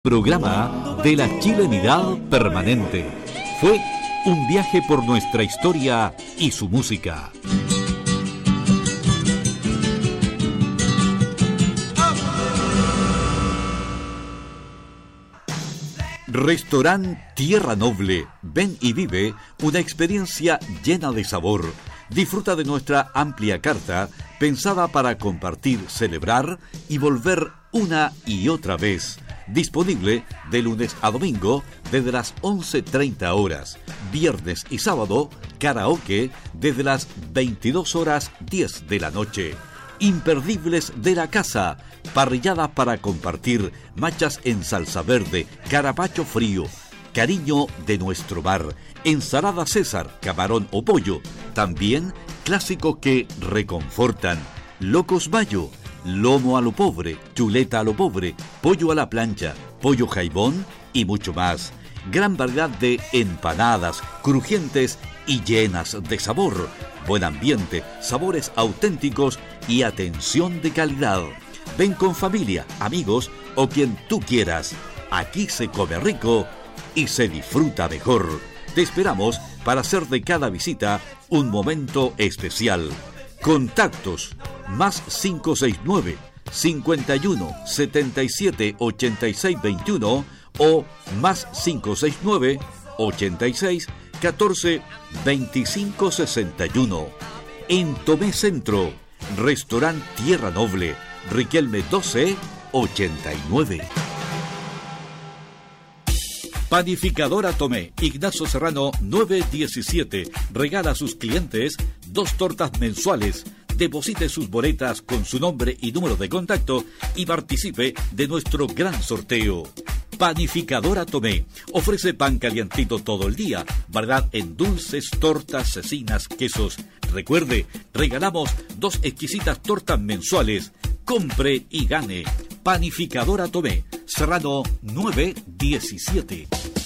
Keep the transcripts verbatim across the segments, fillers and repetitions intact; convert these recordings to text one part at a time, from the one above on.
Programa de la chilenidad permanente. Fue un viaje por nuestra historia y su música. Restaurant Tierra Noble. Ven y vive una experiencia llena de sabor. Disfruta de nuestra amplia carta, pensada para compartir, celebrar y volver una y otra vez. Disponible de lunes a domingo desde las once treinta horas. Viernes y sábado, karaoke desde las veintidós horas diez de la noche. Imperdibles de la casa, parrilladas para compartir, machas en salsa verde, carapacho frío, cariño de nuestro bar, ensalada César, camarón o pollo, también clásicos que reconfortan, locos mayo, lomo a lo pobre, chuleta a lo pobre, pollo a la plancha, pollo jaibón y mucho más. Gran variedad de empanadas, crujientes y llenas de sabor. Buen ambiente, sabores auténticos y atención de calidad. Ven con familia, amigos o quien tú quieras. Aquí se come rico y se disfruta mejor. Te esperamos para hacer de cada visita un momento especial. Contactos más cinco seis nueve, cincuenta y uno, setenta y siete, ochenta y seis veintiuno o más cinco seis nueve, ochenta y seis, catorce, veinticinco sesenta y uno. En Tomé Centro, Restaurant Tierra Noble, Riquelme doce, ochenta y nueve. Panificadora Tomé, Ignacio Serrano nueve diecisiete. Regala a sus clientes dos tortas mensuales. Deposite sus boletas con su nombre y número de contacto y participe de nuestro gran sorteo. Panificadora Tomé ofrece pan calientito todo el día, variedad en dulces, tortas, cecinas, quesos. Recuerde, regalamos dos exquisitas tortas mensuales. Compre y gane. Panificadora Tomé, Serrano nueve diecisiete.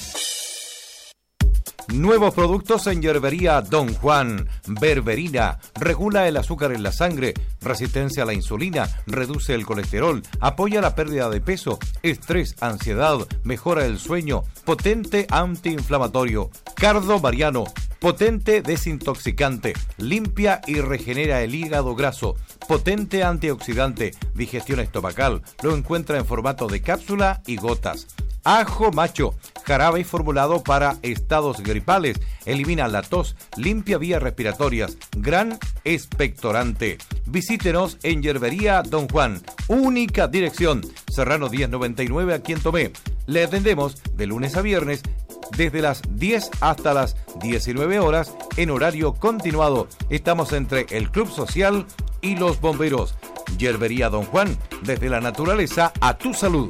Nuevos productos en Yerbería Don Juan. Berberina regula el azúcar en la sangre, resistencia a la insulina, reduce el colesterol, apoya la pérdida de peso, estrés, ansiedad, mejora el sueño, potente antiinflamatorio. Cardo Mariano, potente desintoxicante, limpia y regenera el hígado graso, potente antioxidante, digestión estomacal. Lo encuentra en formato de cápsula y gotas. Ajo Macho, jarabe formulado para estados gripales, elimina la tos, limpia vías respiratorias, gran expectorante. Visítenos en Yerbería Don Juan, única dirección, Serrano diez noventa y nueve aquí en Tomé. Le atendemos de lunes a viernes desde las diez hasta las diecinueve horas en horario continuado. Estamos entre el Club Social y los bomberos. Yerbería Don Juan, desde la naturaleza a tu salud.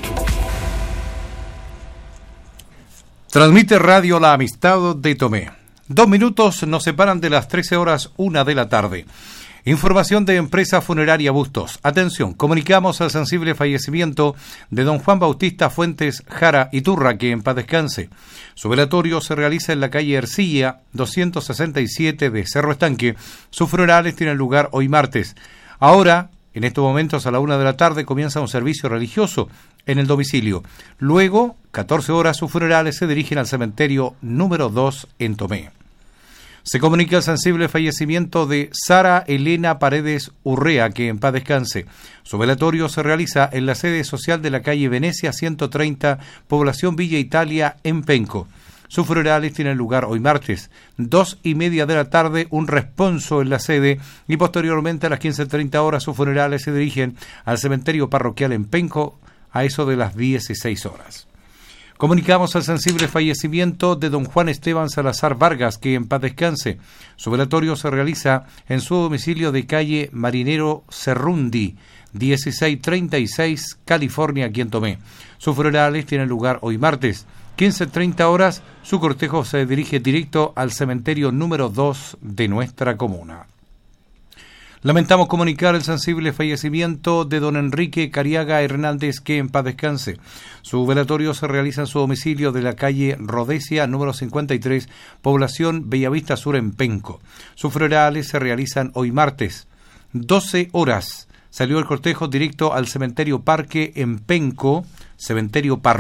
Transmite Radio La Amistad de Tomé. Dos minutos nos separan de las trece horas una de la tarde. Información de Empresa Funeraria Bustos. Atención, comunicamos al sensible fallecimiento de don Juan Bautista Fuentes Jara Iturra, que en paz descanse. Su velatorio se realiza en la calle Ercilla, doscientos sesenta y siete de Cerro Estanque. Sus funerales tienen lugar hoy martes. Ahora, en estos momentos a la una de la tarde, comienza un servicio religioso en el domicilio. Luego, catorce horas, sus funerales se dirigen al cementerio número dos en Tomé. Se comunica el sensible fallecimiento de Sara Elena Paredes Urrea, que en paz descanse. Su velatorio se realiza en la sede social de la calle Venecia ciento treinta, población Villa Italia, en Penco. Sus funerales tienen lugar hoy martes, dos y media de la tarde, un responso en la sede, y posteriormente a las quince treinta horas sus funerales se dirigen al cementerio parroquial en Penco a eso de las dieciséis horas. Comunicamos al sensible fallecimiento de don Juan Esteban Salazar Vargas, que en paz descanse. Su velatorio se realiza en su domicilio de calle Marinero Cerrundi, dieciséis treinta y seis, California, aquí en Tomé. Sus funerales tienen lugar hoy martes, quince treinta horas. Su cortejo se dirige directo al cementerio número dos de nuestra comuna. Lamentamos comunicar el sensible fallecimiento de don Enrique Cariaga Hernández, que en paz descanse. Su velatorio se realiza en su domicilio de la calle Rodesia, número cincuenta y tres, población Bellavista Sur, en Penco. Sus funerales se realizan hoy martes, doce horas. Salió el cortejo directo al cementerio Parque en Penco, cementerio Parque.